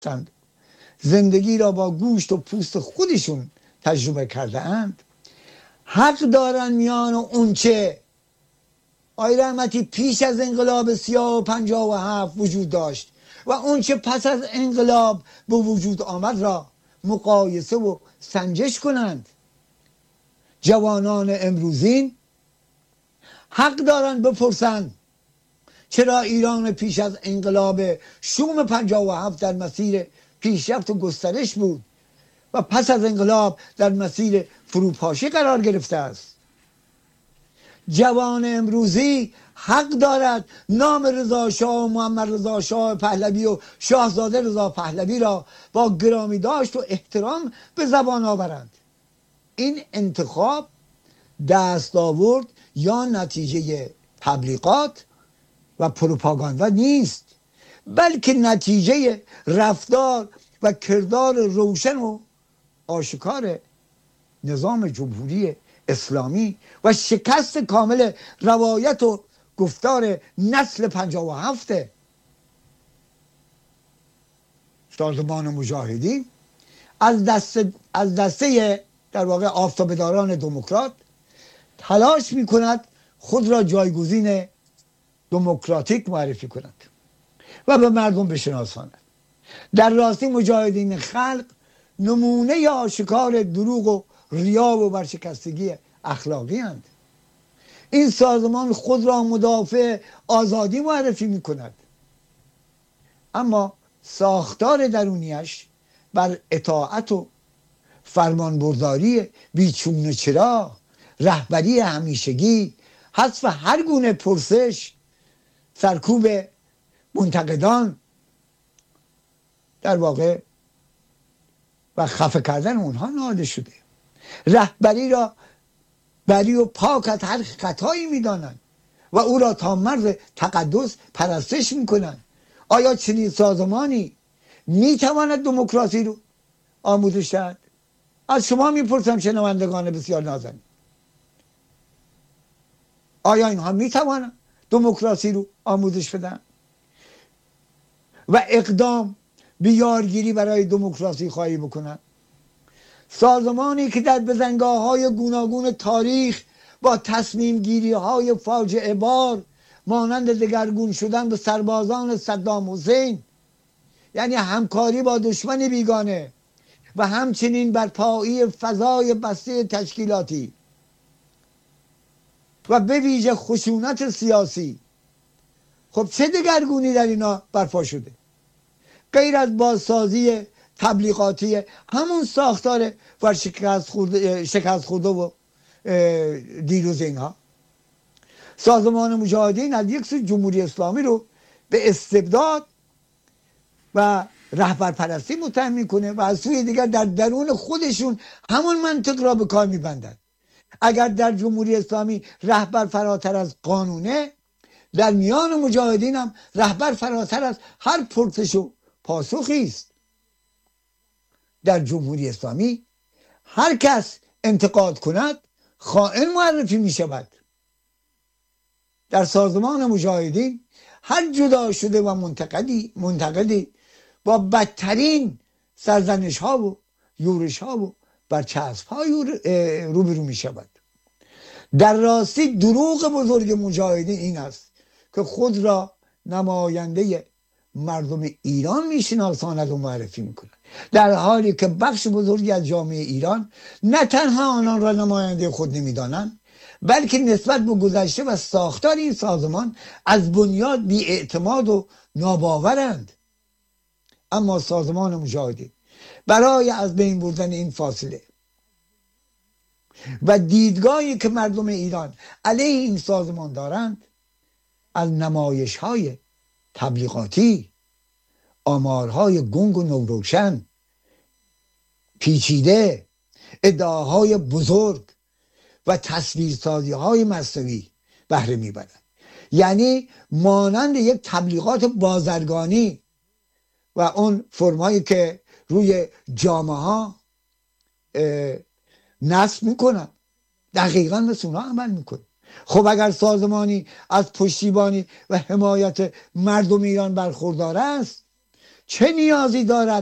زندگی را با گوشت و پوست خودشون تجربه کرده اند، حق دارن میان اونچه آقای رحمتی پیش از انقلاب سیاه و 57 وجود داشت و اونچه پس از انقلاب به وجود آمد را مقایسه و سنجش کنند. جوانان امروزین حق دارن بپرسند چرا ایران پیش از انقلاب شوم 57 در مسیر پیشرفت و گسترش بود و پس از انقلاب در مسیر فروپاشی قرار گرفته است. جوان امروزی حق دارد نام رضا شاه و محمد رضا شاه پهلوی و شاهزاده رضا پهلوی را با گرامی داشت و احترام به زبان آورند. این انتخاب دستاورد یا نتیجه تبلیغات و پروپاگاندا نیست، بلکه نتیجه رفتار و کردار روشن و آشکار نظام جمهوری اسلامی و شکست کامل روایت و گفتار نسل 57 سازمان مجاهدین از دسته در واقع آفتابداران دموکرات تلاش میکند خود را جایگزین دموکراتیک معرفی کند و به مردم بشناساند. در راستی مجاهدین خلق نمونه آشکار دروغ و ریا و ورشکستگی اخلاقی اند. این سازمان خود را مدافع آزادی معرفی می کند، اما ساختار درونیش بر اطاعت و فرمانبرداری بیچون و چرا، رهبری همیشگی، حذف هر گونه پرسش، سرکوب منتقدان در واقع و خفه کردن اونها نهاده شده. رهبری را بری و پاک از هر خطایی میدانند و او را تا مرز تقدس پرستش میکنند. آیا چنین سازمانی میتواند دموکراسی رو آموزش دهد؟ از شما میپرسم شنوندگان بسیار نازنین، آیا اینها میتوانند دموکراسی رو آموزش بدن و اقدام به یارگیری برای دموکراسی خواهی بکنند؟ سازمانی که در بزنگاه‌های گوناگون تاریخ با تصمیم گیری های فاجعه بار مانند دگرگون شدن به سربازان صدام حسین، یعنی همکاری با دشمن بیگانه و همچنین برپایی فضای بسته تشکیلاتی و به ویژه خشونت سیاسی، خب چه دگرگونی در اینا برپا شده غیر از بازسازی تبلیغاتی همون ساختار و شکست خورده و دیروز اینها؟ سازمان مجاهدین از یک سو جمهوری اسلامی رو به استبداد و رهبرپرستی متهم میکنه و از سوی دیگر در درون خودشون همون منطق را به کار میبندند. اگر در جمهوری اسلامی رهبر فراتر از قانونه، در میان مجاهدین هم رهبر فراتر از هر پرسش و پاسخی است. در جمهوری اسلامی هر کس انتقاد کند خائن معرفی می شود. در سازمان مجاهدین هر جدا شده و منتقدی با بدترین سرزنش ها و یورش ها و برچسب ها روبرو می شود. در راستی دروغ بزرگ مجاهدین این است که خود را نماینده مردم ایران میشناساند و معرفی میکند، در حالی که بخش بزرگی از جامعه ایران نه تنها آنان را نماینده خود نمیدانند، بلکه نسبت به گذشته و ساختار این سازمان از بنیاد بی‌اعتماد و ناباورند. اما سازمان مجاهدین برای از بین بردن این فاصله و دیدگاهی که مردم ایران علیه این سازمان دارند، از نمایش‌های تبلیغاتی، آمارهای گنگ و نوروشن، پیچیده، ادعاهای بزرگ و تصویرسازی‌های مصنوعی بهره میبرند. یعنی مانند یک تبلیغات بازرگانی و اون فرمایی که روی جامعه ها نصب میکنن، دقیقا مثل اونها عمل میکنه. خب اگر سازمانی از پشتیبانی و حمایت مردم ایران برخوردار است، چه نیازی دارد